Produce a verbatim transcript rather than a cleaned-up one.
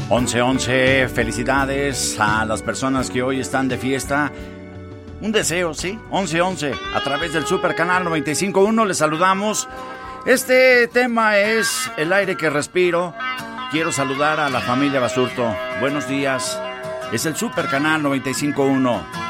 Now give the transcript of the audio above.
once once, felicidades a las personas que hoy están de fiesta. Un deseo, ¿sí? once once, a través del Super Canal noventa y cinco punto uno les saludamos. Este tema es el aire que respiro. Quiero saludar a la familia Basurto. Buenos días. Es el Super Canal noventa y cinco punto uno.